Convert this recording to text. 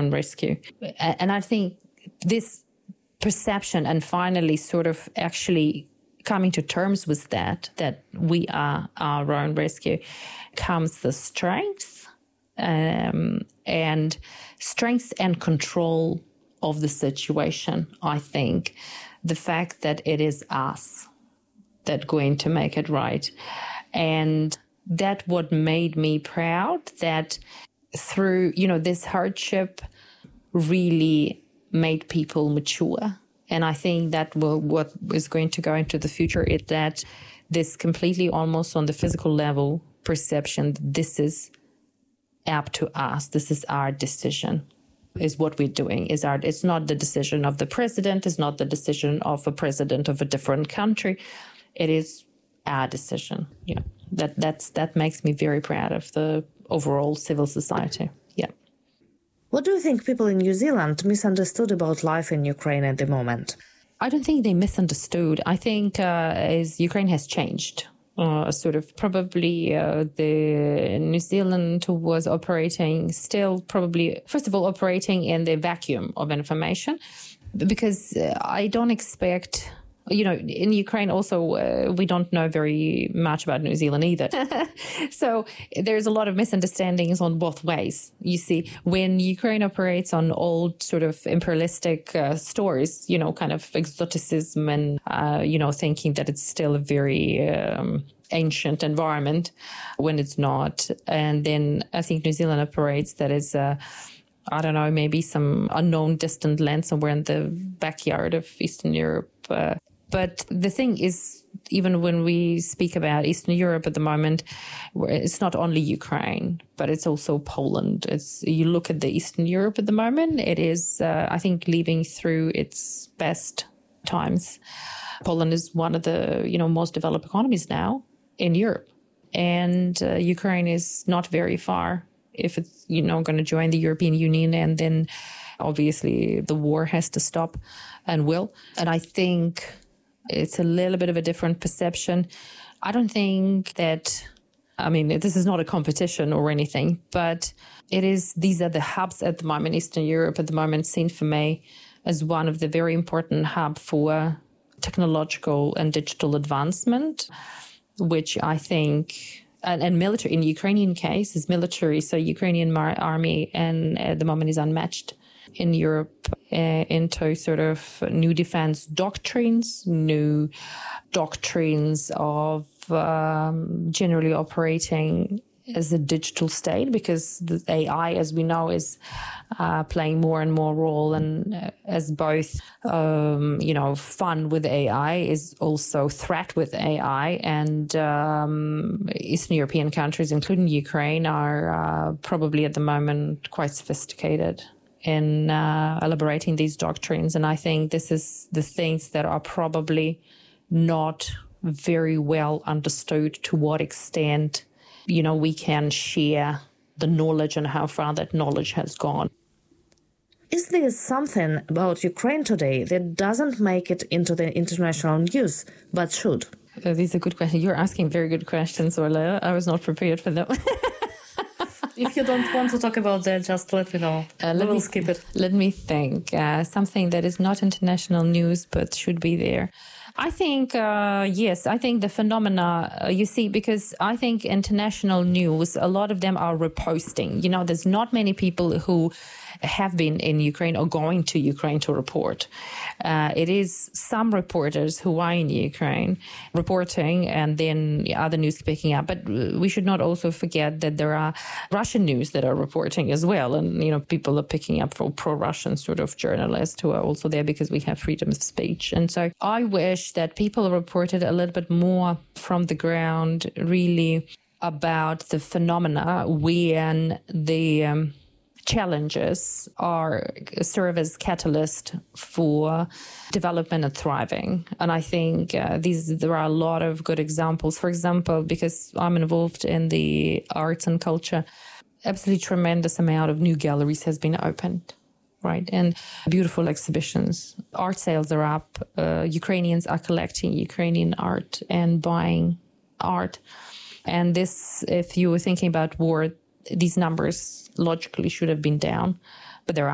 own rescue. And I think this perception and finally sort of actually coming to terms with that we are our own rescue, comes the strength and control of the situation. I think the fact that it is us that going to make it right. And that what made me proud, that through, this hardship really made people mature. And I think that what is going to go into the future is that this completely almost on the physical level perception, this is up to us. This is our decision, is what we're doing. It's not the decision of the president. It's not the decision of a president of a different country. It is our decision. Yeah, that makes me very proud of the overall civil society. Yeah. What do you think people in New Zealand misunderstood about life in Ukraine at the moment? I don't think they misunderstood. I think as Ukraine has changed, sort of probably the New Zealand was operating still probably, first of all, operating in the vacuum of information, because I don't expect... in Ukraine also, we don't know very much about New Zealand either. So there's a lot of misunderstandings on both ways. You see, when Ukraine operates on old sort of imperialistic stories, kind of exoticism and, thinking that it's still a very ancient environment when it's not. And then I think New Zealand operates that is... I don't know, maybe some unknown distant land somewhere in the backyard of Eastern Europe. But the thing is, even when we speak about Eastern Europe at the moment, it's not only Ukraine, but it's also Poland. You look at the Eastern Europe at the moment, it is, I think, living through its best times. Poland is one of the, most developed economies now in Europe. And Ukraine is not very far if it's, going to join the European Union, and then obviously the war has to stop and will. And I think it's a little bit of a different perception. I don't think that, this is not a competition or anything, but these are the hubs at the moment. Eastern Europe at the moment seen for me as one of the very important hub for technological and digital advancement, which I think... And military, in Ukrainian case, is military. So Ukrainian army and at the moment is unmatched in Europe into sort of new defense doctrines, new doctrines of generally operating as a digital state, because the AI, as we know, is playing more and more role, and as both, fun with AI is also threat with AI. And Eastern European countries, including Ukraine, are probably at the moment quite sophisticated in elaborating these doctrines. And I think this is the things that are probably not very well understood, to what extent we can share the knowledge and how far that knowledge has gone. Is there something about Ukraine today that doesn't make it into the international news, but should? These are good questions. You're asking very good questions, Orla. I was not prepared for them. If you don't want to talk about that, just let me know. We'll skip it. Let me think. Something that is not international news, but should be there. I think, yes, I think the phenomena, you see, because I think international news, a lot of them are reposting. There's not many people who have been in Ukraine or going to Ukraine to report. It is some reporters who are in Ukraine reporting, and then other news picking up. But we should not also forget that there are Russian news that are reporting as well. And, people are picking up for pro-Russian sort of journalists who are also there because we have freedom of speech. And so I wish that people reported a little bit more from the ground, really about the phenomena when the challenges serve as catalyst for development and thriving. And I think there are a lot of good examples. For example, because I'm involved in the arts and culture, absolutely tremendous amount of new galleries has been opened. Right. And beautiful exhibitions. Art sales are up. Ukrainians are collecting Ukrainian art and buying art. And this, if you were thinking about war, these numbers logically should have been down, but they're